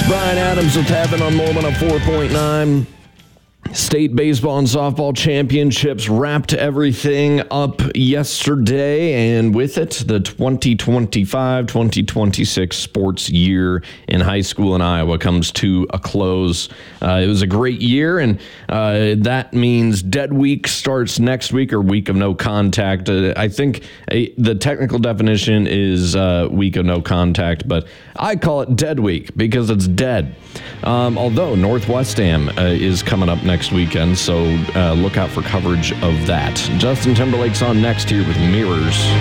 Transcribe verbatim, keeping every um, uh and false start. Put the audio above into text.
Brian Adams with Heaven on Moment on four point nine. State baseball and softball championships wrapped everything up yesterday, and with it, the twenty twenty-five twenty twenty-six sports year in high school in Iowa comes to a close. Uh, it was a great year, and uh, that means Dead Week starts next week, or Week of No Contact. Uh, I think a, the technical definition is uh, Week of No Contact, but I call it Dead Week because it's dead. Um, although Northwest-Am uh, is coming up next weekend, so uh, look out for coverage of that. Justin Timberlake's on next here with Mirrors.